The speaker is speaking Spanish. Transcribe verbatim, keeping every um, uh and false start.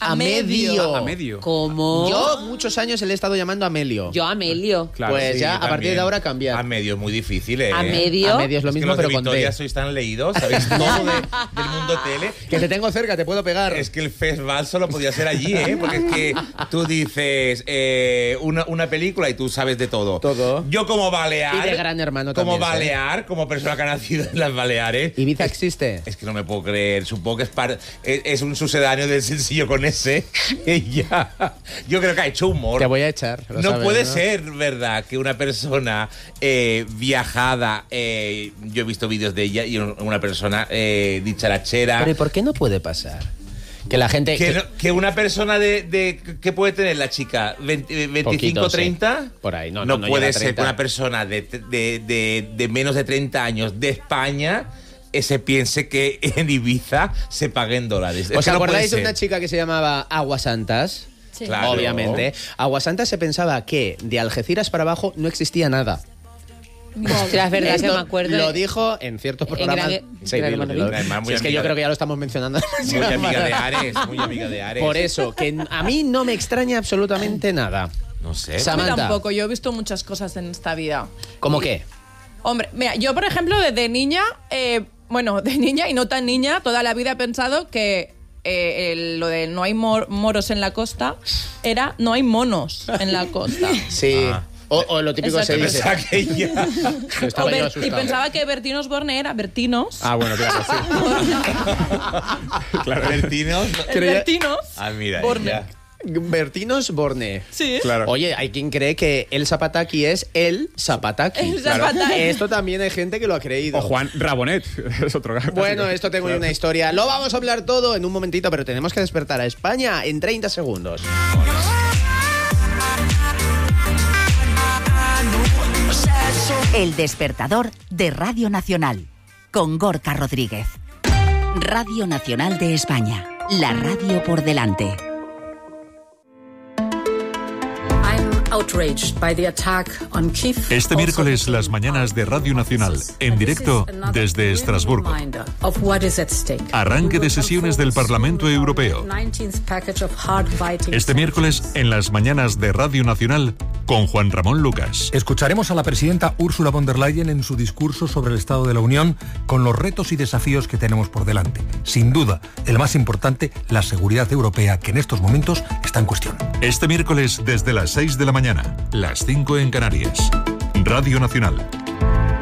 A, a medio. medio. A medio. ¿Cómo? Yo muchos años le he estado llamando Amelio. Yo Amelio. Claro, pues sí, ya, a también. partir de ahora cambiar. A medio es muy difícil, ¿eh? A medio. A medio es lo Es que mismo, los pero de con Vitoria T. sois tan leídos, sabéis todo de- del mundo tele. Que te tengo cerca, te puedo pegar. Es que el festival solo podía ser allí, ¿eh? Porque es que tú dices eh, una, una película y tú sabes de todo. Todo. Yo como Balear... Y de Gran Hermano Como también, ¿eh? Balear, como persona que ha nacido en las Baleares... ¿Ibiza existe? Es que no me puedo creer. Supongo que es, par- es, es un sucedáneo del sencillo con ese. Ella... Yo creo que ha hecho humor. Te voy a echar. lo No sabes, puede ¿no? ser verdad que una persona eh, viajada, eh, yo he visto vídeos de ella y una persona eh, dicharachera, Pero ¿y por qué no puede pasar? Que la gente... que, que- no- que una persona de, de ¿qué puede tener la chica? veinte, veinticinco, Poquito, sí. treinta. Por ahí, no, no, no puede llega a ser treinta. que una persona de, de, de, de menos de treinta años de España eh, se piense que en Ibiza se pague en dólares. Es ¿Os que no puede acordáis de ser. una chica que se llamaba Aguasantas? Sí. Claro. Obviamente. Aguasantas se pensaba que de Algeciras para abajo no existía nada. Ostras, es verdad que Esto me acuerdo. Lo dijo en ciertos En programas. Gran- Sí, Gran dilo, Hermano. dilo. Además, muy Si es que amiga yo de- creo que ya lo estamos mencionando. Muy amiga de Ares, muy amiga de Ares. Por eso, que a mí no me extraña absolutamente nada. No sé. Sa- A mí Samantha. tampoco, yo he visto muchas cosas en esta vida. ¿Cómo qué? Hombre, mira, yo por ejemplo desde niña, eh, bueno, de niña y no tan niña, toda la vida he pensado que eh, el- lo de no hay mor- moros en la costa era no hay monos en la costa. Sí. Ah. O, o lo típico que se Exacto. dice. Pensaba que ella... Yo estaba O yo Ber- y asustado. pensaba que Bertín Osborne era Bertinos. Ah, bueno, claro, sí. Claro, Bertinos. El creía- Bertinos. Ah, mira. Borne. ella. Bertinos Borne. Sí. Claro. Oye, hay quien cree que el Zapataki es el Zapataki. El Zapataki. Esto también hay gente que lo ha creído. O Juan Rabonet, es otro gato. Bueno, esto tengo yo una historia. Lo vamos a hablar todo en un momentito, pero tenemos que despertar a España en treinta segundos. El despertador de Radio Nacional, con Gorka Rodríguez. Radio Nacional de España, la radio por delante. Este miércoles, las mañanas de Radio Nacional, en directo desde Estrasburgo. Arranque de sesiones del Parlamento Europeo. Este miércoles, en las mañanas de Radio Nacional, con Juan Ramón Lucas. Escucharemos a la presidenta Ursula von der Leyen en su discurso sobre el Estado de la Unión, con los retos y desafíos que tenemos por delante. Sin duda, el más importante, la seguridad europea, que en estos momentos está en cuestión. Este miércoles, desde las seis de la mañana, las cinco en Canarias. Radio Nacional,